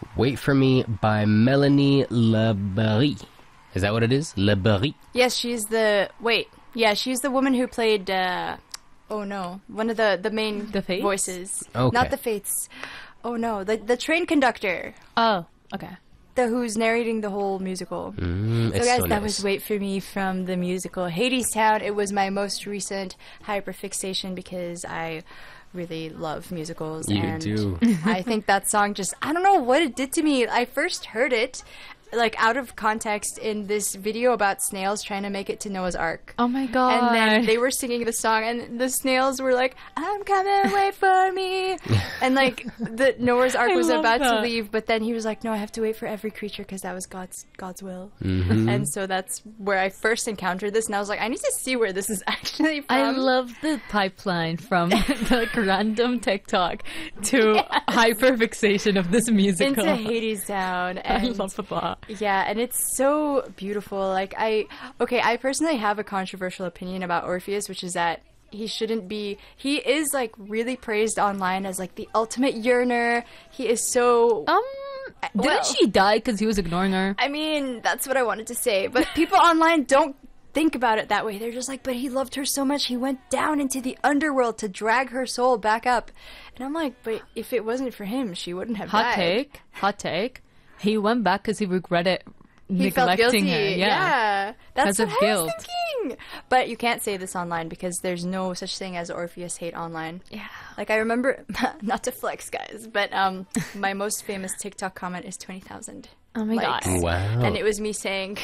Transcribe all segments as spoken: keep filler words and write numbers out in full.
Wait for Me by Melanie Leberry. Is that what it is? Leberry. Yes, she's the wait. Yeah, she's the woman who played. Uh, oh no, one of the the main The Fates? voices. Okay. Not the Fates. Oh no, the the train conductor. Oh, okay. The who's narrating the whole musical. Mm, So it's guys, so that nice. was Wait For Me from the musical Hadestown. It was my most recent hyperfixation because I really love musicals. You and do. I think that song just, I don't know what it did to me. I first heard it like out of context in this video about snails trying to make it to Noah's Ark. Oh my god. And then they were singing the song, and the snails were like, "I'm coming, wait for me." And like the Noah's Ark I was love about to that. leave, but then he was like, "No, I have to wait for every creature because that was God's God's will." Mm-hmm. And so that's where I first encountered this, and I was like, "I need to see where this is actually from." I love the pipeline from like random TikTok to hyperfixation of this musical. into Hadestown. I And love that. yeah, and it's so beautiful. Like I, okay, I personally have a controversial opinion about Orpheus, which is that he shouldn't be. He is like really praised online as like the ultimate yearner. He is so. Um, didn't well- she die because he was ignoring her? I mean, that's what I wanted to say, but people online don't think about it that way. They're just like, but he loved her so much, he went down into the underworld to drag her soul back up. And I'm like, but if it wasn't for him, she wouldn't have Hot died. take. Hot take. He went back because he regretted He felt neglecting guilty. her. Yeah. That's Because what of I guilt. was thinking. But you can't say this online because there's no such thing as Orpheus hate online. Yeah. Like I remember, not to flex, guys, but um, my most famous TikTok comment is twenty thousand. Oh my likes. god. Wow. And it was me saying,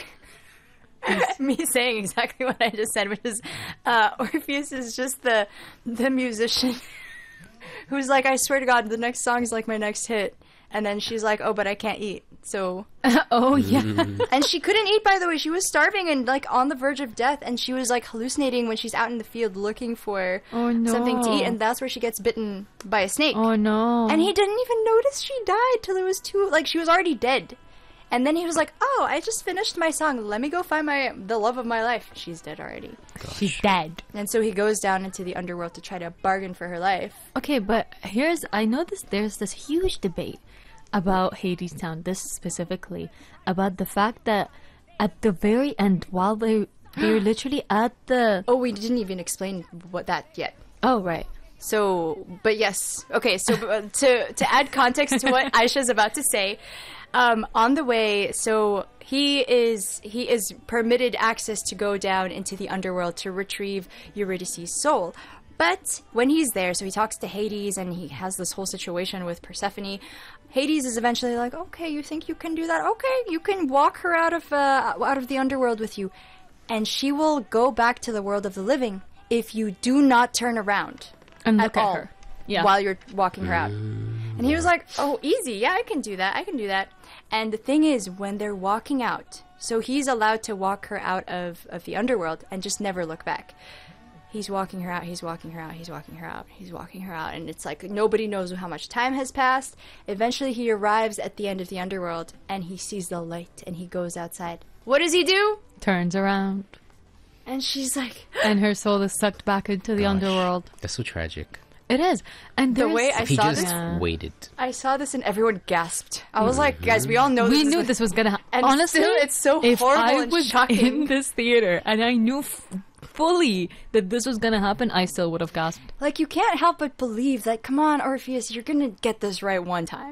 me saying exactly what I just said, which is, uh, Orpheus is just the the musician who's like, I swear to God, the next song is like my next hit, and then she's like, oh, but I can't eat, so. Oh yeah. And she couldn't eat, by the way. She was starving and like on the verge of death, and she was like hallucinating when she's out in the field looking for Oh no. something to eat, and that's where she gets bitten by a snake. Oh no. And he didn't even notice she died till it was too, like, she was already dead. And then he was like, oh, I just finished my song. Let me go find my the love of my life. She's dead already. She's dead. And so he goes down into the underworld to try to bargain for her life. Okay, but here's I know this. There's this huge debate about Hadestown. This specifically about the fact that at the very end, while they they're literally at the Oh, we didn't even explain what that yet. oh right. So, but yes. Okay, so uh, to to add context to what Aisha's about to say, um, on the way, so he is he is permitted access to go down into the underworld to retrieve Eurydice's soul. But when he's there, so he talks to Hades and he has this whole situation with Persephone. Hades is eventually like, "Okay, you think you can do that? Okay, you can walk her out of uh, out of the underworld with you, and she will go back to the world of the living if you do not turn around." And at look at all her. Yeah. while you're walking her out. And he was like, oh, easy. Yeah, I can do that. I can do that. And the thing is, when they're walking out, so he's allowed to walk her out of, of the underworld and just never look back. He's walking her out, he's walking her out, he's walking her out, he's walking her out. And it's like nobody knows how much time has passed. Eventually he arrives at the end of the underworld and he sees the light and he goes outside. What does he do? Turns around, And she's like, and her soul is sucked back into the Gosh. underworld. That's so tragic. It is, and The there's- way I If he saw just this, waited. I saw this and everyone gasped. I was like, guys, we all know we this knew is this was gonna happen. And Honestly, still, it's so if horrible I and was shocking. in this theater and I knew f- fully that this was gonna happen, I still would have gasped. Like, you can't help but believe that, come on, Orpheus, you're gonna get this right one time.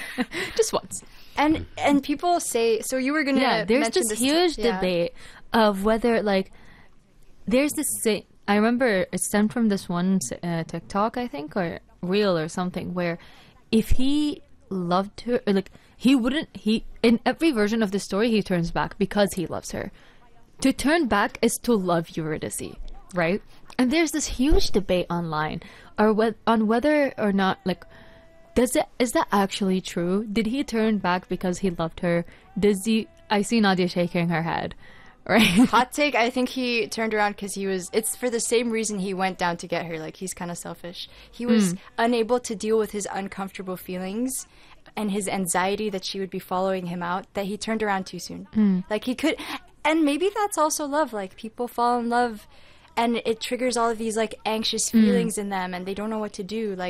Just once. And and people say, so you were gonna Yeah, there's mention this this huge yeah. debate of whether, like, there's this. Say, I remember it stemmed from this one uh, TikTok, I think, or reel or something, where if he loved her, or like he wouldn't, he in every version of the story he turns back because he loves her. To turn back is to love Eurydice, right? And there's this huge debate online, or whe- on whether or not, like, does it is that actually true? Did he turn back because he loved her? Does he? I see Nadia shaking her head, right? Hot take, I think he turned around because he was, it's for the same reason he went down to get her. Like, he's kind of selfish. He was unable to deal with his uncomfortable feelings and his anxiety that she would be following him out, that he turned around too soon. Like, he could, and maybe that's also love. Like, people fall in love and it triggers all of these, like, anxious feelings in them and they don't know what to do. Like,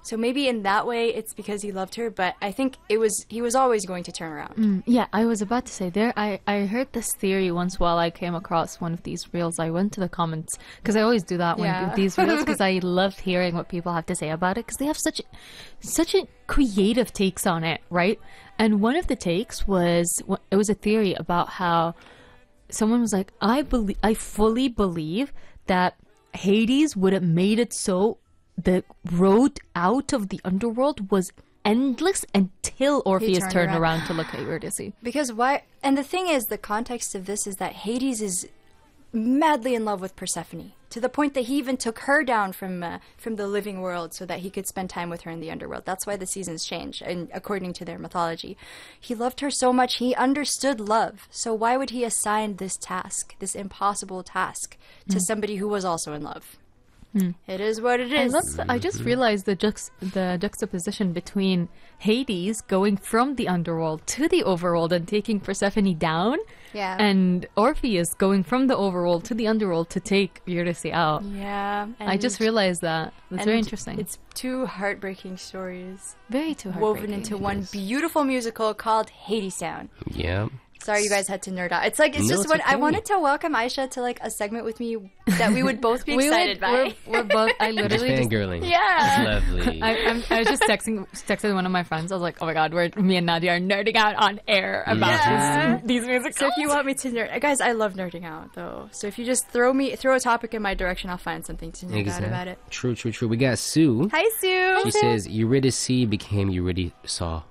So maybe in that way, it's because he loved her. But I think it was he was always going to turn around. Yeah, I was about to say there. I, I heard this theory once while I came across one of these reels. I went to the comments because I always do that when Yeah. with these reels because I love hearing what people have to say about it because they have such such a creative takes on it, right? And one of the takes was it was a theory about how someone was like, I believe, I fully believe that Hades would have made it so the road out of the underworld was endless until Orpheus turned turned around. around to look at Eurydice. Because why? And the thing is, the context of this is that Hades is madly in love with Persephone to the point that he even took her down from uh, from the living world so that he could spend time with her in the underworld. That's why the seasons change, and according to their mythology, he loved her so much he understood love. So why would he assign this task, this impossible task, to somebody who was also in love? It is what it I is. love. I just realized the jux- the juxtaposition between Hades going from the underworld to the overworld and taking Persephone down, Yeah. and Orpheus going from the overworld to the underworld to take Eurydice out. Yeah, I just and- realized that. That's very and interesting. It's two heartbreaking stories very too woven heartbreaking. into one beautiful musical called Hadestown. Yeah. Sorry, you guys had to nerd out. It's like it's No, just it's what I okay. wanted to welcome Aisha to like a segment with me that we would both be We excited would- by. We're, we're both. I Just literally just. fangirling. Yeah. It's lovely. I, I'm, I was just texting texting one of my friends. I was like, "Oh my god, we're me and Nadia are nerding out on air about Yeah. these, these musicals." So if you want me to nerd, guys, I love nerding out though. So if you just throw me throw a topic in my direction, I'll find something to nerd out about it. True, true, true. We got Sue. Hi, Sue. She says Eurydice became Eurydice saw.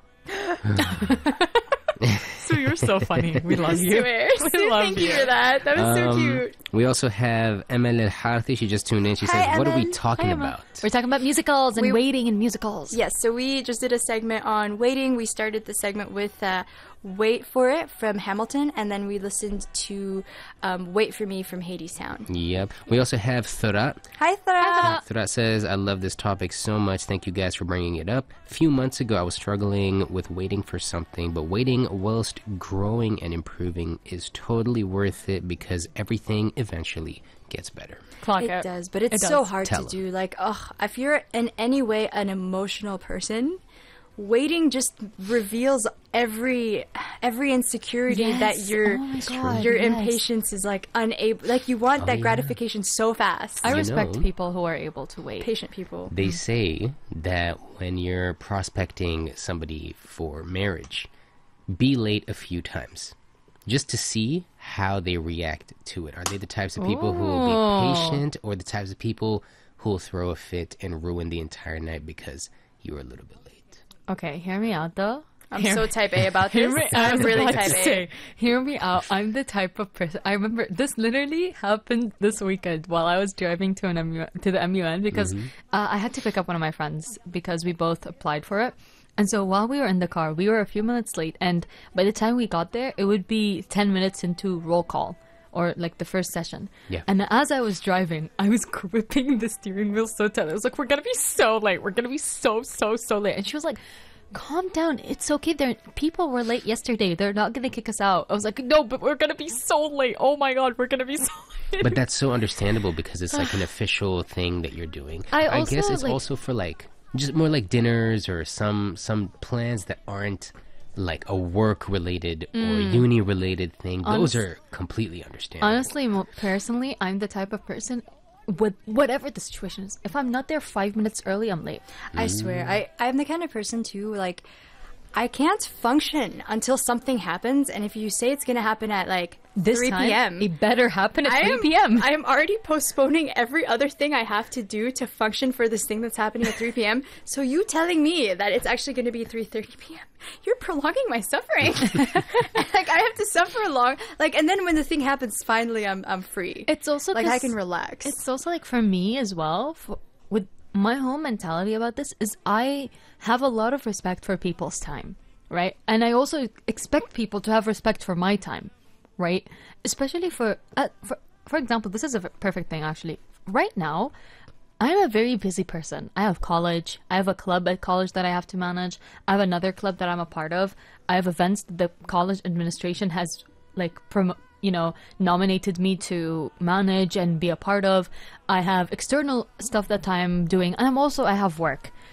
Sue, you're so funny. We love you. Swear. We Sue, love thank you. you. for that. That was so Um, cute. We also have Emel El Harthi. She just tuned in. She Hi, says, "What are we Emel. talking Hi, Emma. about?" We're talking about musicals and We- waiting in musicals. Yes, so we just did a segment on waiting. We started the segment with uh, Wait for It from Hamilton, and then we listened to um, Wait for Me from Hadestown. Yep. We also have Thurat. Hi, Thara. Thurat says, "I love this topic so much. Thank you guys for bringing it up. A few months ago, I was struggling with waiting for something, but waiting whilst growing and improving is totally worth it because everything eventually gets better." Clock It out. does, but it's It so does. hard Tell to 'em. do. Like, ugh, if you're in any way an emotional person, waiting just reveals every every insecurity Yes. that your Oh my God, your yes. impatience is like unable. Like you want that yeah. gratification so fast. I You respect know- people who are able to wait. Patient people. They say that when you're prospecting somebody for marriage, be late a few times just to see how they react to it. Are they the types of people who will Oh. be patient or the types of people who will throw a fit and ruin the entire night because you were a little bit late? Okay, hear me out though. I'm Hear so me- type A about Hear this. me, I I'm was really about type to A. say, hear me out. I'm the type of person. I remember this literally happened this weekend while I was driving to an M U, to the M U N because uh, I had to pick up one of my friends because we both applied for it. And so while we were in the car, we were a few minutes late, and by the time we got there, it would be ten minutes into roll call. Or like the first session. Yeah. And as I was driving, I was gripping the steering wheel so tight. I was like, we're going to be so late. We're going to be so, so, so late. And she was like, calm down. It's okay. There, people were late yesterday. They're not going to kick us out. I was like, no, but we're going to be so late. Oh my God, we're going to be so late. But that's so understandable because it's like an official thing that you're doing. I I also, guess it's like- also for like just more like dinners or some some plans that aren't like a work related or uni related thing. Those Honest- are completely understandable. Honestly, mo- personally, I'm the type of person, with whatever the situation is, if I'm not there five minutes early, I'm late. I swear, I I'm the kind of person too. Like, I can't function until something happens, and if you say it's gonna happen at like This three time, p.m. it better happen at I three am, p.m. I am already postponing every other thing I have to do to function for this thing that's happening at three p.m. So you telling me that it's actually going to be three thirty p.m. You're prolonging my suffering. Like I have to suffer long. Like, and then when the thing happens, finally I'm I'm free. It's also like I 'cause can relax. It's also like for me as well. For, with my whole mentality about this is I have a lot of respect for people's time, right? And I also expect people to have respect for my time, right? Especially for uh, for for example, this is a v- perfect thing actually. Right now, I'm a very busy person. I have college. I have a club at college that I have to manage. I have another club that I'm a part of. I have events that the college administration has like prom- you know, nominated me to manage and be a part of. I have external stuff that I'm doing, and I'm also I have work.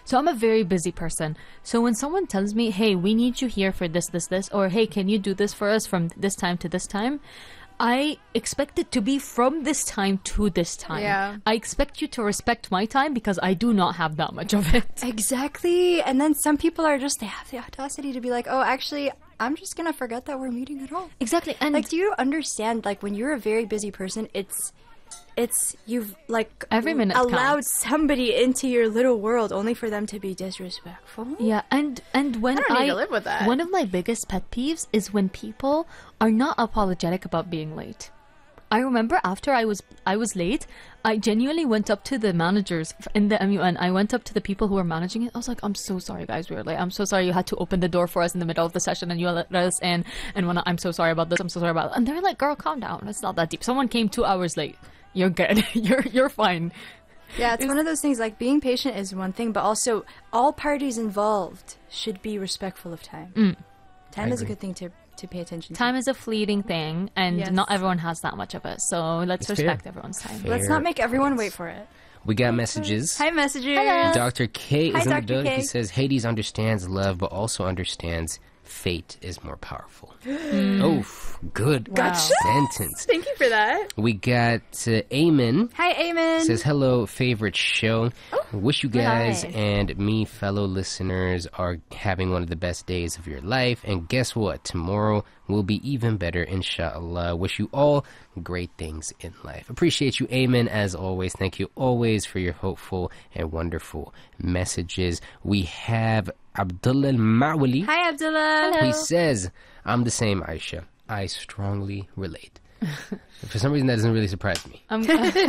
So I'm a very busy person. So when someone tells me, hey, we need you here for this, this, this, or hey, can you do this for us from this time to this time? I expect it to be from this time to this time. Yeah. I expect you to respect my time because I do not have that much of it. Exactly. And then some people are just, they have the audacity to be like, oh, actually, I'm just going to forget that we're meeting at all. Exactly. And Like, do you understand, like, when you're a very busy person, it's, it's, you've, like, Every minute allowed counts. somebody into your little world only for them to be disrespectful. yeah, and and when I don't need to live with that. one of my biggest pet peeves is when people are not apologetic about being late. I remember after I was I was late, I genuinely went up to the managers in the M U N. I went up to the people who were managing it. I was like, "I'm so sorry, guys. We were late. I'm so sorry you had to open the door for us in the middle of the session and you let us in. And when I, I'm so sorry about this. I'm so sorry about that." And they're like, "Girl, calm down. It's not that deep. Someone came two hours late. You're good. you're you're fine." Yeah, it's one of those things, like, being patient is one thing, but also all parties involved should be respectful of time. Mm. Time I is a agree. good thing to, to pay attention to. Time is a fleeting thing, and Yes. not everyone has that much of it. So let's It's respect fair. everyone's time. Fair. Let's not make everyone wait for it. We got messages. Hi, messages. Hello. Doctor K Hi, is in the Doctor building. K. He says Hades understands love, but also understands fate is more powerful. Oh, good Gotcha. sentence. Thank you for that. We got uh, Eamon. Hi, Eamon. Says hello, favorite show. Wish you guys Hi. and me, fellow listeners, are having one of the best days of your life. And guess what? Tomorrow will be even better, inshallah. Wish you all great things in life. Appreciate you, Amen, as always. Thank you always for your hopeful and wonderful messages. We have Abdullah Al-Ma'wali. Hi, Abdullah. He says, I'm the same, Aisha. I strongly relate. For some reason, that doesn't really surprise me. I'm,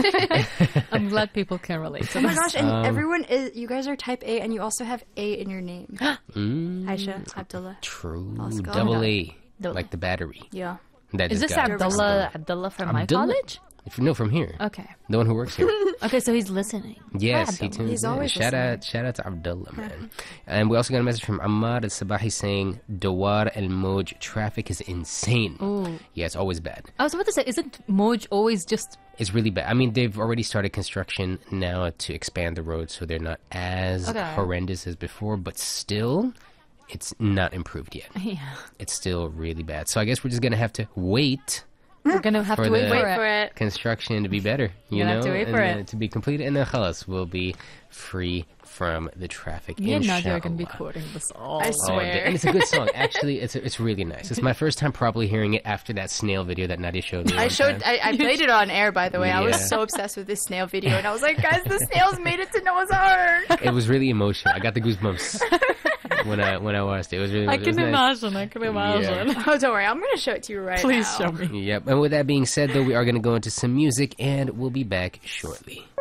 I'm glad people can relate to Oh my this. gosh, and Um, everyone is, you guys are type A and you also have A in your name. Mm, Aisha, Abdullah. true. Let's go. Double A. Double- Like the battery. Yeah. That Is just this got Abdullah Abdullah from my Abdullah? college? If, no, from here. Okay. The one who works here. Okay, so he's listening. Yes, Hi, he Abdullah. tunes He's in. always Shout listening. out, shout out to Abdullah, man. And we also got a message from Ahmad al-Sabahi saying, Dawar al-Moj, traffic is insane. Ooh. Yeah, it's always bad. I was about to say, isn't Moj always just... It's really bad. I mean, they've already started construction now to expand the road so they're not as Okay. horrendous as before, but still, it's not improved yet. Yeah. It's still really bad. So I guess we're just going to have to wait We're going to have For to wait the- for Wait it. for it. construction to be better, you You're know, gonna have to wait and for then it. to be completed, and then khalas will be free from the traffic. Me and Nadia are inshallah. going to be quoting this all. I Oh, swear. and it's a good song. Actually, it's it's really nice. It's my first time probably hearing it after that snail video that Nadia showed me. I one showed. time. I, I played it on air, by the way. I was Yeah. so obsessed with this snail video, and I was like, "Guys, the snails made it to Noah's Ark." It was really emotional. I got the goosebumps when I when I watched it. It was really. I it was can nice. imagine. I can imagine. Oh, don't worry. I'm gonna show it to you right Please now. show me. Yep. And with that being said, though, we are going to go into some music, and we'll be back shortly.